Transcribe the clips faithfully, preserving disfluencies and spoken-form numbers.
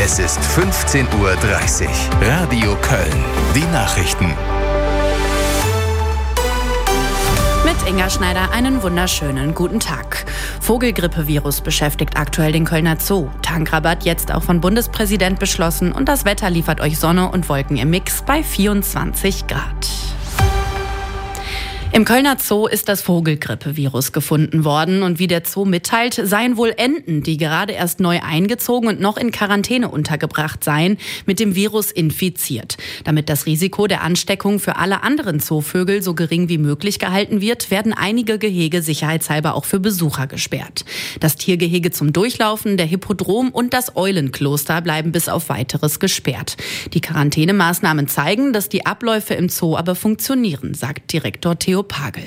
Es ist fünfzehn Uhr dreißig. Radio Köln. Die Nachrichten. Mit Inga Schneider einen wunderschönen guten Tag. Vogelgrippevirus beschäftigt aktuell den Kölner Zoo. Tankrabatt jetzt auch von Bundespräsident beschlossen und das Wetter liefert euch Sonne und Wolken im Mix bei vierundzwanzig Grad. Im Kölner Zoo ist das Vogelgrippevirus gefunden worden und wie der Zoo mitteilt, seien wohl Enten, die gerade erst neu eingezogen und noch in Quarantäne untergebracht seien, mit dem Virus infiziert. Damit das Risiko der Ansteckung für alle anderen Zoovögel so gering wie möglich gehalten wird, werden einige Gehege sicherheitshalber auch für Besucher gesperrt. Das Tiergehege zum Durchlaufen, der Hippodrom und das Eulenkloster bleiben bis auf Weiteres gesperrt. Die Quarantänemaßnahmen zeigen, dass die Abläufe im Zoo aber funktionieren, sagt Direktor Theo Pagel.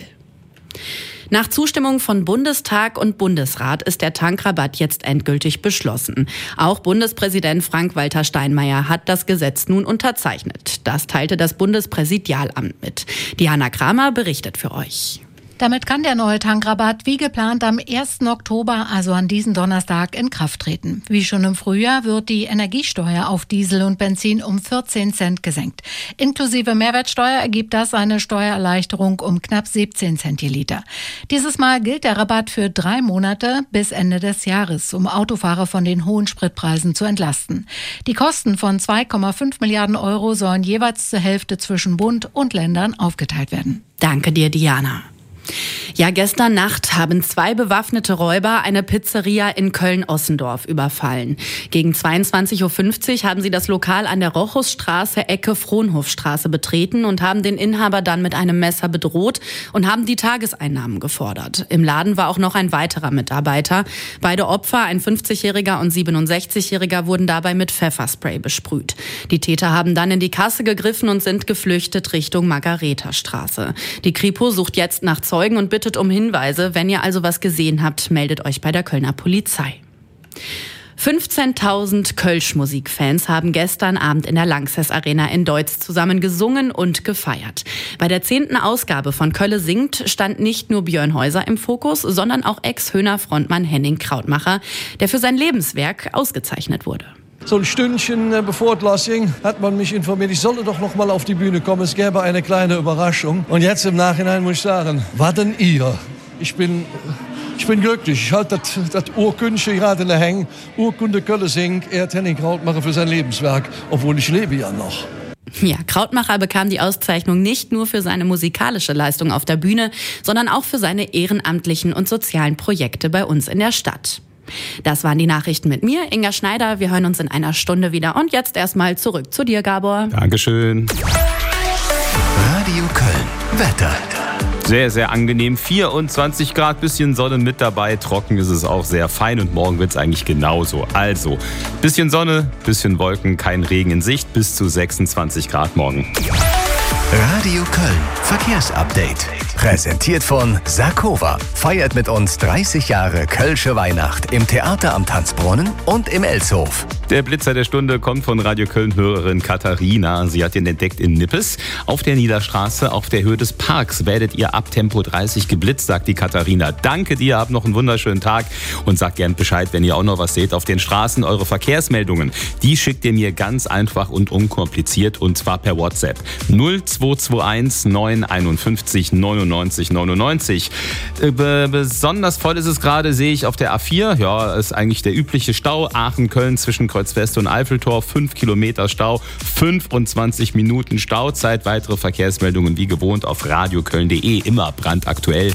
Nach Zustimmung von Bundestag und Bundesrat ist der Tankrabatt jetzt endgültig beschlossen. Auch Bundespräsident Frank-Walter Steinmeier hat das Gesetz nun unterzeichnet. Das teilte das Bundespräsidialamt mit. Diana Kramer berichtet für euch. Damit kann der neue Tankrabatt wie geplant am ersten Oktober, also an diesem Donnerstag, in Kraft treten. Wie schon im Frühjahr wird die Energiesteuer auf Diesel und Benzin um vierzehn Cent gesenkt. Inklusive Mehrwertsteuer ergibt das eine Steuererleichterung um knapp siebzehn Cent je Liter. Dieses Mal gilt der Rabatt für drei Monate bis Ende des Jahres, um Autofahrer von den hohen Spritpreisen zu entlasten. Die Kosten von zwei Komma fünf Milliarden Euro sollen jeweils zur Hälfte zwischen Bund und Ländern aufgeteilt werden. Danke dir, Diana. Ja, gestern Nacht haben zwei bewaffnete Räuber eine Pizzeria in Köln-Ossendorf überfallen. Gegen zweiundzwanzig Uhr fünfzig haben sie das Lokal an der Rochusstraße, Ecke Frohnhofstraße betreten und haben den Inhaber dann mit einem Messer bedroht und haben die Tageseinnahmen gefordert. Im Laden war auch noch ein weiterer Mitarbeiter. Beide Opfer, ein fünfzigjähriger und siebenundsechzigjähriger, wurden dabei mit Pfefferspray besprüht. Die Täter haben dann in die Kasse gegriffen und sind geflüchtet Richtung Margarethastraße. Die Kripo sucht jetzt nach Zeugen und bittet um Hinweise. Wenn ihr also was gesehen habt, meldet euch bei der Kölner Polizei. fünfzehntausend Kölsch-Musikfans haben gestern Abend in der Lanxess Arena in Deutz zusammen gesungen und gefeiert. Bei der zehnten Ausgabe von Kölle singt stand nicht nur Björn Häuser im Fokus, sondern auch Ex-Höhner-Frontmann Henning Krautmacher, der für sein Lebenswerk ausgezeichnet wurde. So ein Stündchen äh, bevor das ging, hat man mich informiert, ich solle doch noch mal auf die Bühne kommen. Es gäbe eine kleine Überraschung. Und jetzt im Nachhinein muss ich sagen, was denn ihr? Ich bin, ich bin glücklich. Ich halte das Urkündchen gerade in der Hänge. Urkunde Kölle singt, ehrt Henning Krautmacher für sein Lebenswerk, obwohl ich lebe ja noch. Ja, Krautmacher bekam die Auszeichnung nicht nur für seine musikalische Leistung auf der Bühne, sondern auch für seine ehrenamtlichen und sozialen Projekte bei uns in der Stadt. Das waren die Nachrichten mit mir, Inga Schneider. Wir hören uns in einer Stunde wieder. Und jetzt erstmal zurück zu dir, Gabor. Dankeschön. Radio Köln. Wetter. Sehr, sehr angenehm. vierundzwanzig Grad, bisschen Sonne mit dabei. Trocken ist es auch sehr fein und morgen wird es eigentlich genauso. Also, bisschen Sonne, bisschen Wolken, kein Regen in Sicht. Bis zu sechsundzwanzig Grad morgen. Radio Köln. Verkehrsupdate. Präsentiert von Sarkova. Feiert mit uns dreißig Jahre Kölsche Weihnacht im Theater am Tanzbrunnen und im Elshof. Der Blitzer der Stunde kommt von Radio Köln-Hörerin Katharina. Sie hat ihn entdeckt in Nippes. Auf der Niederstraße, auf der Höhe des Parks, werdet ihr ab Tempo dreißig geblitzt, sagt die Katharina. Danke dir, habt noch einen wunderschönen Tag und sagt gern Bescheid, wenn ihr auch noch was seht auf den Straßen. Eure Verkehrsmeldungen, die schickt ihr mir ganz einfach und unkompliziert und zwar per WhatsApp. null zwei zwei eins neun fünf eins neunundneunzig neunundneunzig. Be- besonders voll ist es gerade, sehe ich auf der A vier. Ja, ist eigentlich der übliche Stau. Aachen-Köln zwischen Kreuzweste und Eiffeltor. fünf Kilometer Stau, fünfundzwanzig Minuten Stauzeit. Weitere Verkehrsmeldungen wie gewohnt auf radioköln punkt de. Immer brandaktuell.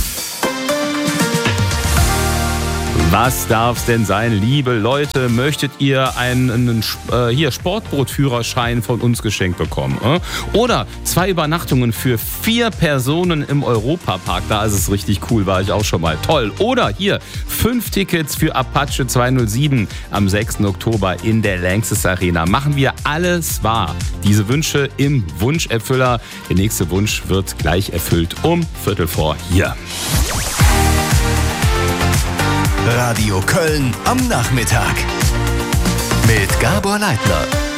Was darf's denn sein, liebe Leute? Möchtet ihr einen, einen äh, hier Sportbootführerschein von uns geschenkt bekommen? Äh? Oder zwei Übernachtungen für vier Personen im Europapark? Da ist es richtig cool, war ich auch schon mal. Toll. Oder hier fünf Tickets für Apache zweihundertsieben am sechsten Oktober in der Lanxess Arena. Machen wir alles wahr. Diese Wünsche im Wunscherfüller. Der nächste Wunsch wird gleich erfüllt um Viertel vor hier. Radio Köln am Nachmittag mit Gabor Leitner.